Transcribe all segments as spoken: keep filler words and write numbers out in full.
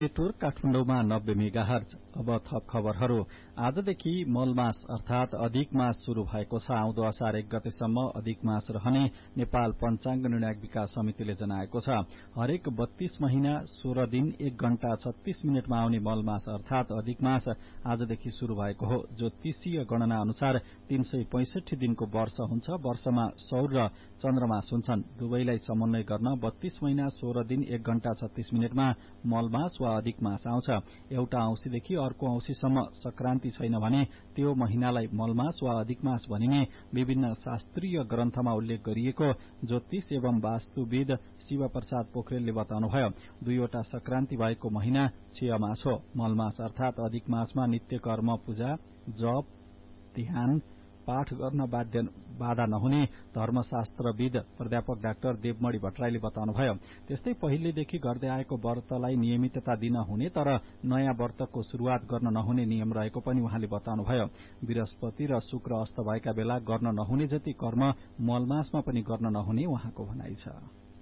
Network काठमाडौँमा नब्बे megahertz. अब थप खबरहरू। आजदेखि मलमास अर्थात अधिक मास शुरू भएको छ। आउँदो असार एक गतेसम्म अधिक मास रहने नेपाल पञ्चाङ्ग निर्णायक विकास समितिले जनाएको छ। हरेक बत्तीस महिना सोह्र दिन एक घण्टा छत्तीस मिनटमा आउने मलमास अर्थात अधिक मास आजदेखि शुरू भएको हो। ज्योतिषीय गणना अनुसार तीन सय पैंसठी दिनको वर्ष हुन्छ। वर्षमा सौर र चन्द्रमास हुन्छन्। दुवैलाई समन्वय गर्न बत्तीस महिना सोह्र दिन एक घण्टा छत्तीस मिनटमा मलमास वा अधिक मास आउँछ। एउटा औंसीदेखि अर्को औंसीसम्म संक्रान्ति छैन भने त्यो महिनालाई मलमास वा अधिक मास भनिने विभिन्न शास्त्रीय ग्रन्थमा उल्लेख गरिएको ज्योतिष एवं वास्तुविद शिव प्रसाद पोखरेलले बताउनुभयो। दुईवटा संक्रान्ति भएको महिना क्षयमास हो। मलमास अर्थात अधिक मासमा नित्य कर्म, पूजा, जप, ध्यान, पाठ गर्न बाध्य बाधा नहुने धर्मशास्त्रविद प्राध्यापक डाक्टर देवमणि भट्टराईले बताउनुभयो। त्यस्तै पहिलेदेखि गर्दै आएको व्रतलाई नियमितता दिन हुने तर नयाँ व्रतको शुरूआत गर्न नहुने नियम रहेको पनि उहाँले बताउनुभयो। बृहस्पति र शुक्र अस्त भएका बेला गर्न नहुने जति कर्म मलमासमा पनि गर्न नहुने उहाँको भनाइ छ।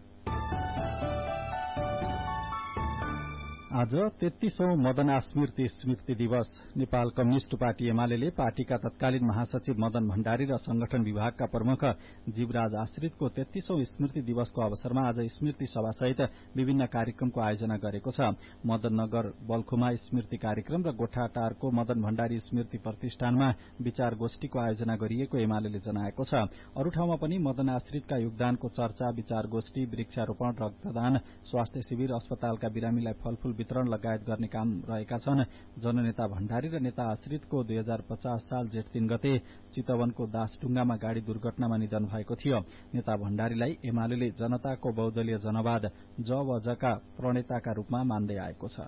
आज तेत्तीसौं मदन स्मृति स्मृति दिवस। नेपाल कम्युनिष्ट पार्टी एमाले पार्टीका तत्कालीन महासचिव मदन भण्डारी र संगठन विभागका प्रमुख जीवराज आश्रितको तेत्तीसौं स्मृति दिवसको अवसरमा आज स्मृति सभासहित विभिन्न कार्यक्रमको आयोजना गरेको छ। मदननगर बल्खुमा स्मृति कार्यक्रम र गोठाटारको मदन भण्डारी स्मृति प्रतिष्ठानमा विचार गोष्ठीको आयोजना गरिएको एमाले जनाएको छ। अरू ठाउँमा पनि मदन आश्रितका योगदानको चर्चा, विचार गोष्ठी, वृक्षारोपण, रक्तदान, स्वास्थ्य शिविर, अस्पतालका बिरामीलाई फलफूल वितरण लगायत गर्ने काम रहेका छन्। जननेता भण्डारी र नेता आश्रितको दुई हजार पचास साल जेठ तीन गते चितवनको दासढुङ्गामा गाड़ी दुर्घटनामा निधन भएको थियो। नेता भण्डारीलाई एमाले जनताको बहुदलीय जनवाद ज व जका प्रणेताका रूपमा मान्दै आएको छ।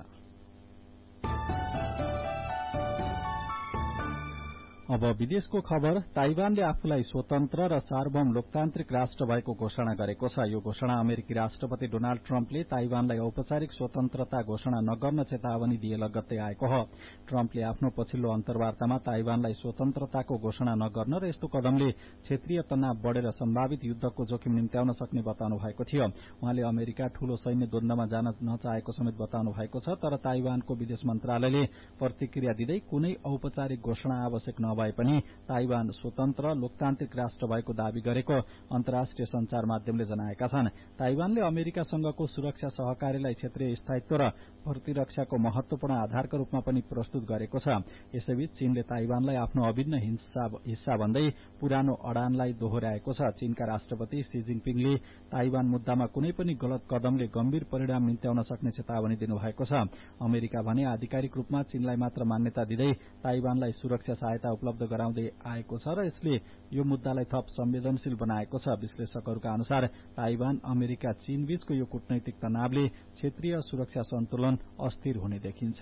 अब विदेशको खबर। ताइवानले आफूलाई स्वतन्त्र र सार्वभौम लोकतान्त्रिक राष्ट्र भएको घोषणा गरेको छ। यो घोषणा अमेरिकी राष्ट्रपति डोनाल्ड ट्रम्पले ताइवानलाई औपचारिक स्वतन्त्रता घोषणा नगर्न चेतावनी दिए लगत्तै आएको हो। ट्रम्पले आफ्नो पछिल्लो अन्तर्वार्तामा ताइवानलाई स्वतन्त्रताको घोषणा नगर्न र यस्तो कदमले क्षेत्रीय तनाव बढ़ेर सम्भावित युद्धको जोखिम निम्त्याउन सक्ने बताउनु भएको थियो। उहाँले अमेरिका ठूलो सैन्य द्वन्द्वमा जान नचाहेको समेत बताउनु भएको छ। तर ताइवानको विदेश मन्त्रालयले प्रतिक्रिया दिँदै कुनै औपचारिक घोषणा आवश्यक नभए पनि ताइवान स्वतन्त्र लोकतान्त्रिक राष्ट्र भएको दावी गरेको अन्तर्राष्ट्रिय संचार माध्यमले जनाएका छन्। ताइवानले अमेरिकासँगको सुरक्षा सहकार्यलाई क्षेत्रीय स्थायित्व र प्रतिरक्षाको महत्वपूर्ण आधारका रूपमा पनि प्रस्तुत गरेको छ। यसैबीच चीनले ताइवानलाई आफ्नो अभिन्न हिस्सा भन्दै पुरानो अडानलाई दोहोर्याएको छ। चीनका राष्ट्रपति शी जिनपिङले ताइवान मुद्दामा कुनै पनि गलत कदमले गम्भीर परिणाम निम्त्याउन सक्ने चेतावनी दिनुभएको छ। अमेरिका भने आधिकारिक रूपमा चीनलाई मात्र मान्यता दिँदै ताइवानलाई सुरक्षा सहायता उपलब्ध गराउँदै आएको छ र यसले यो मुद्दालाई थप संवेदनशील बनाएको छ। विश्लेषकहरूका अनुसार ताइवान अमेरिका चीन बीचको यो कूटनैतिक तनावले क्षेत्रीय सुरक्षा सन्तुलन अस्थिर हुने देखिन्छ।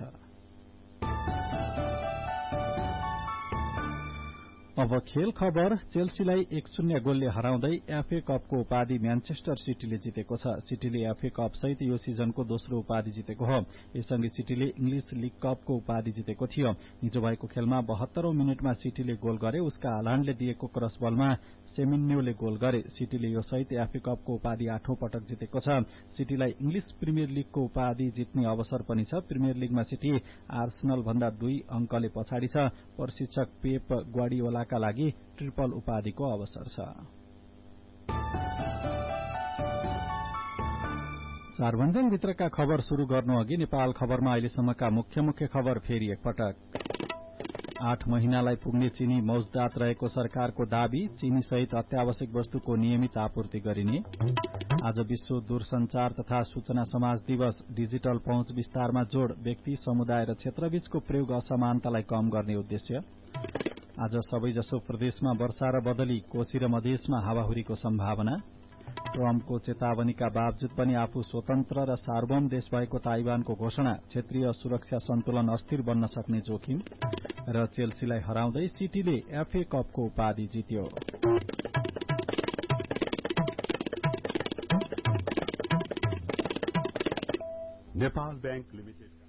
अब खेल खबर। चेल्सीलाई एक शून्य गोलले हराउँदै एफए कपको उपाधि म्यानचेस्टर सिटीले जितेको छ। सिटीले एफए कप सहित यो सिजनको दोस्रो उपाधि जितेको हो। यससँगै सिटीले इंग्लिश लीग कपको उपाधि जितेको थियो। हिजो भएको खेलमा बहत्तरौं मिनटमा सिटीले गोल गरे। उसका हालाण्डले दिएको क्रस बलमा सेमिन्योले गोल गरे। सिटीले यो सहित एफए कपको उपाधि आठौं पटक जितेको छ। सिटीलाई इंग्लिश प्रिमियर लीगको उपाधि जित्ने अवसर पनि छ। प्रिमियर लीगमा सिटी आर्सेनल भन्दा दुई अंकले पछाडि छ। प्रशिक्षक पेप ग्वार्डियोला का लागि ट्रिपल उपाधिको अवसर छ। चारभन्ज्याङ भित्रका खबर शुरू गर्नु अघि नेपाल खबरमा अहिलेसम्मका मुख्य मुख्य खबर फेरि एकपटक। आठ महिनालाई पुग्ने चीनी मौजदात रहेको सरकारको दावी। चीनी सहित अत्यावश्यक वस्तुको नियमित आपूर्ति गरिने। आज विश्व दूरसंचार तथा सूचना समाज दिवस। डिजिटल पहुँच विस्तारमा जोड़। व्यक्ति, समुदाय र क्षेत्रबीचको प्रयोग असमानतालाई कम गर्ने उद्देश्य। आज सबैजसो प्रदेशमा वर्षा र बदली। कोशी र मधेसमा हावाहुरीको सम्भावना। ट्रम्पको चेतावनीका बावजुद पनि आफू स्वतन्त्र र सार्वभौम देश भएको ताइवानको घोषणा। क्षेत्रीय सुरक्षा सन्तुलन अस्थिर बन्न सक्ने जोखिम र चेल्सीलाई हराउँदै सिटीले एफए कपको उपाधि जित्यो। Nepal bank limited